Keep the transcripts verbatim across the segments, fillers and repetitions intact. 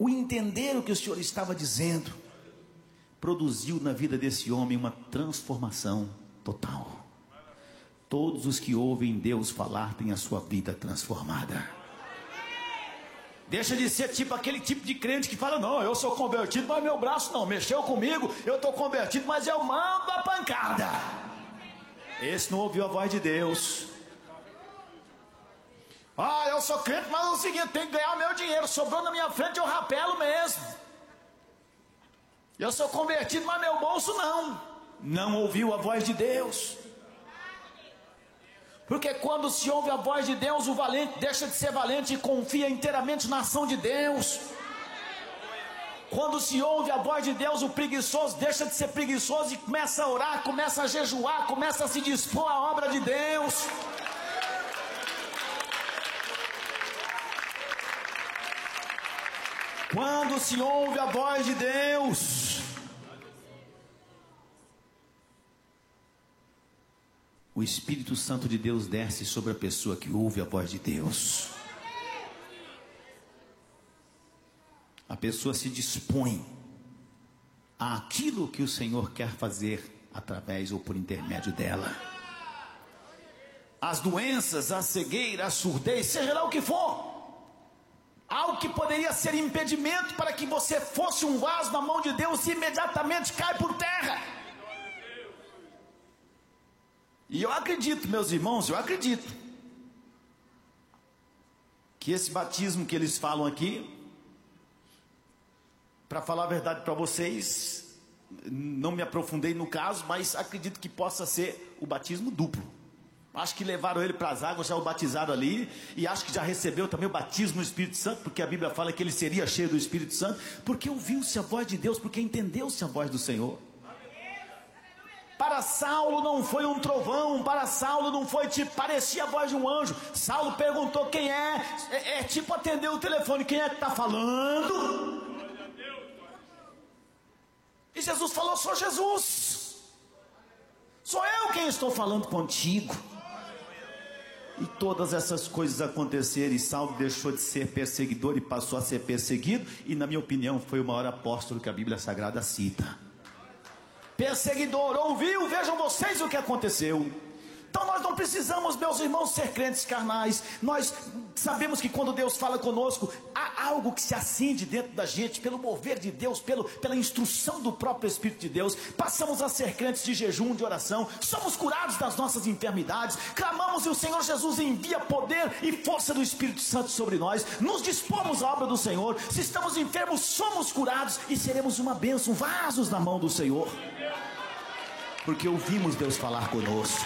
O entender o que o Senhor estava dizendo produziu na vida desse homem uma transformação total. Todos os que ouvem Deus falar têm a sua vida transformada. Deixa de ser tipo aquele tipo de crente que fala: não, eu sou convertido, mas meu braço não mexeu comigo, eu estou convertido, mas eu mando a pancada. Esse não ouviu a voz de Deus. Ah, eu sou crente, mas é o seguinte, tem que ganhar meu dinheiro, sobrou na minha frente, eu rapelo mesmo. Eu sou convertido, mas meu bolso não. Não ouviu a voz de Deus. Porque quando se ouve a voz de Deus, o valente deixa de ser valente e confia inteiramente na ação de Deus. Quando se ouve a voz de Deus, o preguiçoso deixa de ser preguiçoso e começa a orar, começa a jejuar, começa a se dispor à obra de Deus. Quando se ouve a voz de Deus, o Espírito Santo de Deus desce sobre a pessoa que ouve a voz de Deus. A pessoa se dispõe àquilo que o Senhor quer fazer através ou por intermédio dela. As doenças, a cegueira, a surdez, seja lá o que for, algo que poderia ser impedimento para que você fosse um vaso na mão de Deus, imediatamente cai por terra. E eu acredito, meus irmãos, eu acredito que esse batismo que eles falam aqui, para falar a verdade para vocês, não me aprofundei no caso, mas acredito que possa ser o batismo duplo. Acho que levaram ele para as águas, já o batizaram ali, e acho que já recebeu também o batismo no Espírito Santo, porque a Bíblia fala que ele seria cheio do Espírito Santo, porque ouviu-se a voz de Deus, porque entendeu-se a voz do Senhor. Para Saulo não foi um trovão, para Saulo não foi tipo, parecia a voz de um anjo. Saulo perguntou quem é, é, é tipo atender o telefone, quem é que está falando? E Jesus falou: sou Jesus, sou eu quem estou falando contigo. E todas essas coisas aconteceram, e Saulo deixou de ser perseguidor e passou a ser perseguido, e na minha opinião foi o maior apóstolo que a Bíblia Sagrada cita. Perseguidor, ouviu? Vejam vocês o que aconteceu. Então nós não precisamos, meus irmãos, ser crentes carnais. Nós sabemos que quando Deus fala conosco, há algo que se acende dentro da gente, pelo mover de Deus, pelo, pela instrução do próprio Espírito de Deus. Passamos a ser crentes de jejum, de oração, somos curados das nossas enfermidades, clamamos e o Senhor Jesus envia poder e força do Espírito Santo sobre nós, nos dispomos à obra do Senhor. Se estamos enfermos, somos curados e seremos uma bênção, vasos na mão do Senhor, porque ouvimos Deus falar conosco.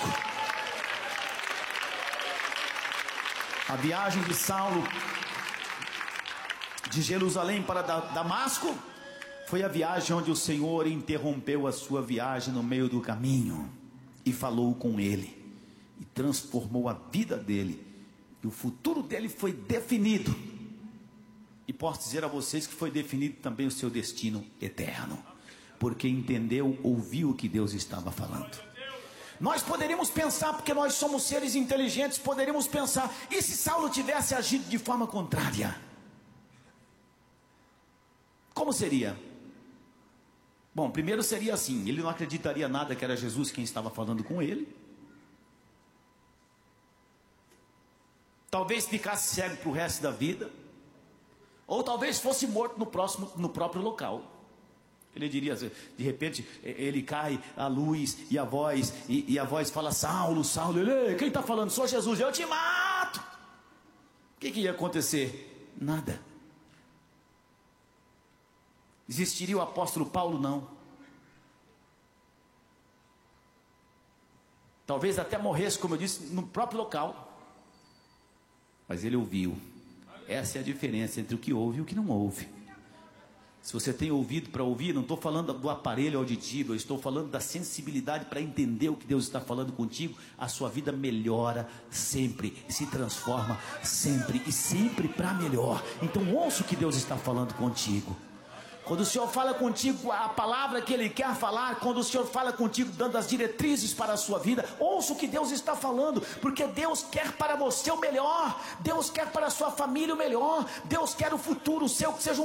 A viagem de Saulo de Jerusalém para Damasco foi a viagem onde o Senhor interrompeu a sua viagem no meio do caminho e falou com ele e transformou a vida dele, e o futuro dele foi definido, e posso dizer a vocês que foi definido também o seu destino eterno, porque entendeu, ouviu o que Deus estava falando. Nós poderíamos pensar, porque nós somos seres inteligentes, poderíamos pensar: e se Saulo tivesse agido de forma contrária? Como seria? Bom, primeiro seria assim: ele não acreditaria nada que era Jesus quem estava falando com ele. Talvez ficasse cego para o resto da vida, ou talvez fosse morto no, próximo, no próprio local. Ele diria, de repente, ele cai a luz e a voz, e, e a voz fala: Saulo, Saulo. Ele: quem está falando? Sou Jesus, eu te mato. O que, que ia acontecer? Nada. Existiria o apóstolo Paulo? Não. Talvez até morresse, como eu disse, no próprio local. Mas ele ouviu. Essa é a diferença entre o que ouve e o que não ouve. Se você tem ouvido para ouvir, não estou falando do aparelho auditivo, eu estou falando da sensibilidade para entender o que Deus está falando contigo. A sua vida melhora sempre, se transforma sempre, e sempre para melhor. Então ouça o que Deus está falando contigo. Quando o Senhor fala contigo a palavra que Ele quer falar, quando o Senhor fala contigo dando as diretrizes para a sua vida, ouça o que Deus está falando, porque Deus quer para você o melhor, Deus quer para a sua família o melhor, Deus quer o futuro seu, que seja um